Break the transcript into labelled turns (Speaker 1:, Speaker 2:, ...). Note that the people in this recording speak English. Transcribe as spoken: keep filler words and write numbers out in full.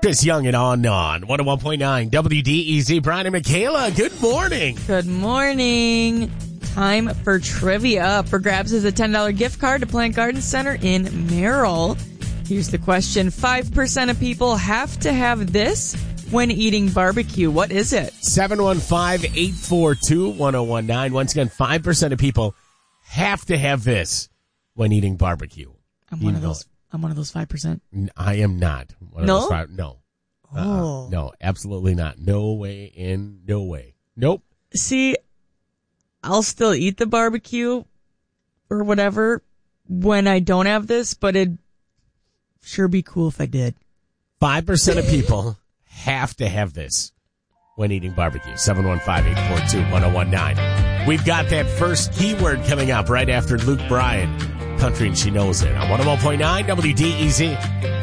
Speaker 1: Chris Young and On On. one oh one point nine W D E Z. Brian and Michaela, good morning.
Speaker 2: Good morning. Time for trivia. Up for grabs is a ten dollars gift card to Plant Garden Center in Merrill. Here's the question. five percent of people have to have this when eating barbecue. What is it?
Speaker 1: seven one five, eight four two, one oh one nine. Once again, five percent of people have to have this when eating barbecue.
Speaker 2: I'm
Speaker 1: You
Speaker 2: one of
Speaker 1: know
Speaker 2: those. I'm one of those five percent.
Speaker 1: it. I am not. One of
Speaker 2: No?
Speaker 1: those five- no. Uh-uh.
Speaker 2: Oh.
Speaker 1: No, absolutely not. No way in, no way. Nope.
Speaker 2: See, I'll still eat the barbecue or whatever when I don't have this, but it'd sure be cool if I did.
Speaker 1: five percent of people have to have this when eating barbecue. seven one five, eight four two, one oh one nine. We've got that first keyword coming up right after Luke Bryan. Country and She Knows It on one oh one point nine W D E Z.